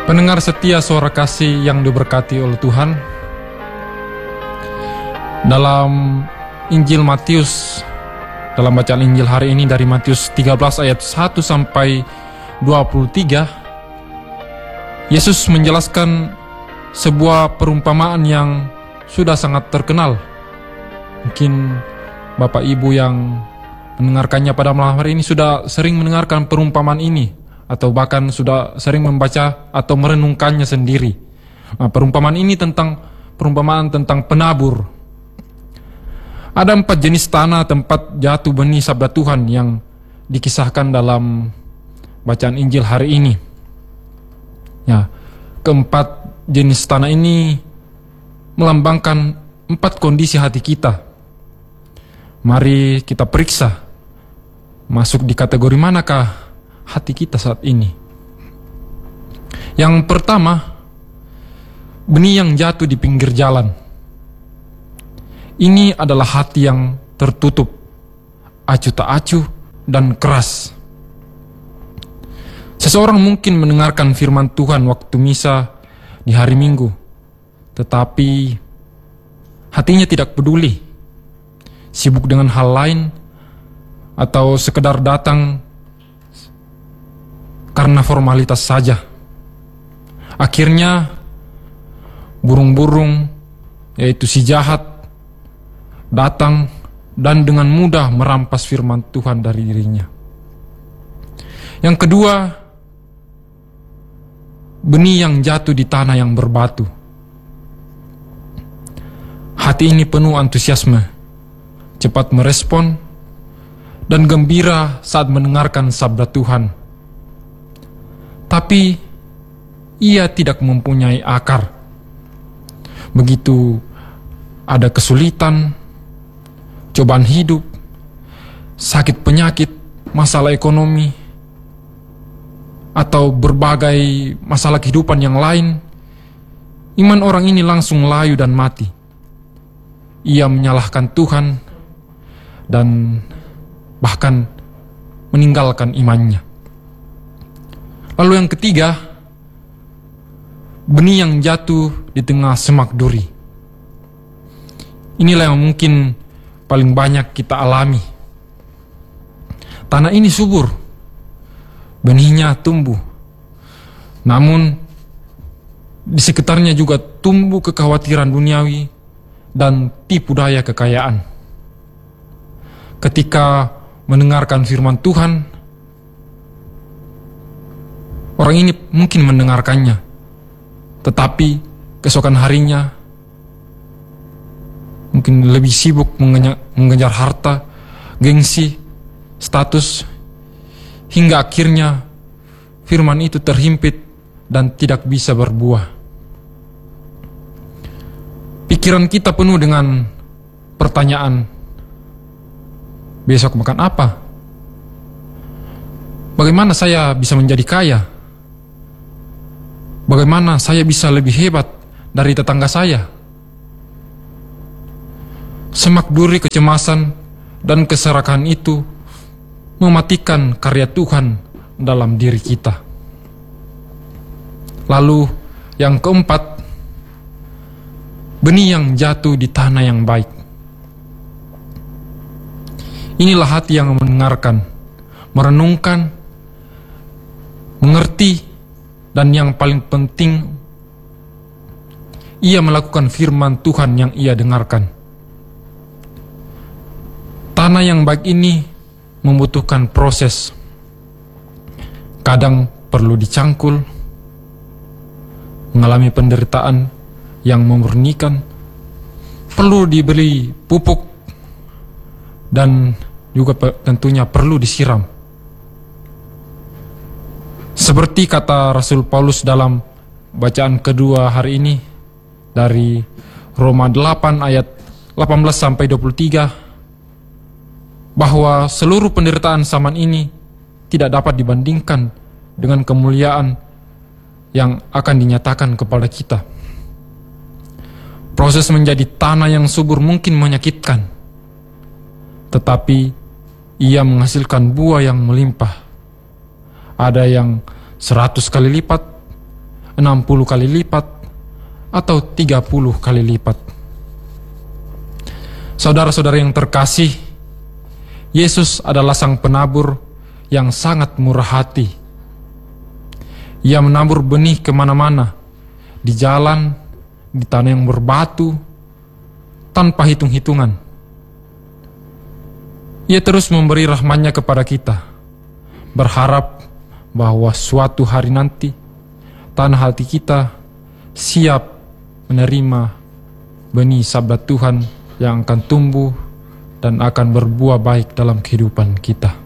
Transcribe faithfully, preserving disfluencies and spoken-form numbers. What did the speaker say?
Pendengar setia suara kasih yang diberkati oleh Tuhan, dalam Injil Matius, dalam bacaan Injil hari ini dari Matius tiga belas ayat satu sampai dua puluh tiga, Yesus menjelaskan sebuah perumpamaan yang sudah sangat terkenal. Mungkin Bapak Ibu yang mendengarkannya pada malam hari ini sudah sering mendengarkan perumpamaan ini, atau bahkan sudah sering membaca atau merenungkannya sendiri. Nah, perumpamaan ini tentang perumpamaan tentang penabur. Ada empat jenis tanah tempat jatuh benih sabda Tuhan yang dikisahkan dalam bacaan Injil hari ini. Ya, keempat jenis tanah ini melambangkan empat kondisi hati kita. Mari kita periksa, masuk di kategori manakah hati kita saat ini. Yang pertama, benih yang jatuh di pinggir jalan. Ini adalah hati yang tertutup, acuh tak acuh, dan keras. Seseorang mungkin mendengarkan firman Tuhan waktu misa di hari Minggu, tetapi hatinya tidak peduli, sibuk dengan hal lain, atau sekedar datang karena formalitas saja. Akhirnya burung-burung, yaitu si jahat, datang dan dengan mudah merampas firman Tuhan dari dirinya. Yang kedua, benih yang jatuh di tanah yang berbatu. Hati ini penuh antusiasme, cepat merespon, dan gembira saat mendengarkan sabda Tuhan. Tapi ia tidak mempunyai akar. Begitu ada kesulitan, cobaan hidup, sakit penyakit, masalah ekonomi, atau berbagai masalah kehidupan yang lain, iman orang ini langsung layu dan mati. Ia menyalahkan Tuhan dan bahkan meninggalkan imannya. Lalu yang ketiga, benih yang jatuh di tengah semak duri. Inilah yang mungkin paling banyak kita alami. Tanah ini subur, benihnya tumbuh, namun di sekitarnya juga tumbuh kekhawatiran duniawi dan tipu daya kekayaan. Ketika mendengarkan firman Tuhan, orang ini mungkin mendengarkannya, tetapi keesokan harinya mungkin lebih sibuk mengejar, mengejar harta, gengsi, status, hingga akhirnya firman itu terhimpit dan tidak bisa berbuah. Pikiran kita penuh dengan pertanyaan, besok makan apa? Bagaimana saya bisa menjadi kaya? Bagaimana saya bisa lebih hebat dari tetangga saya? Semak duri kecemasan dan keserakahan itu mematikan karya Tuhan dalam diri kita. Lalu yang keempat, benih yang jatuh di tanah yang baik. Inilah hati yang mendengarkan, merenungkan, mengerti, dan yang paling penting, ia melakukan firman Tuhan yang ia dengarkan. Tanah yang baik ini membutuhkan proses. Kadang perlu dicangkul, mengalami penderitaan yang memurnikan, perlu diberi pupuk, dan juga tentunya perlu disiram. Seperti kata Rasul Paulus dalam bacaan kedua hari ini dari Roma delapan ayat delapan belas sampai dua puluh tiga, bahwa seluruh penderitaan zaman ini tidak dapat dibandingkan dengan kemuliaan yang akan dinyatakan kepada kita. Proses menjadi tanah yang subur mungkin menyakitkan, tetapi ia menghasilkan buah yang melimpah. Ada yang seratus kali lipat, enam puluh kali lipat, atau tiga puluh kali lipat. Saudara-saudara yang terkasih, Yesus adalah sang penabur yang sangat murah hati. Ia menabur benih kemana-mana, di jalan, di tanah yang berbatu, tanpa hitung-hitungan. Ia terus memberi rahmat-Nya kepada kita, berharap bahwa suatu hari nanti tanah hati kita siap menerima benih sabda Tuhan yang akan tumbuh dan akan berbuah baik dalam kehidupan kita.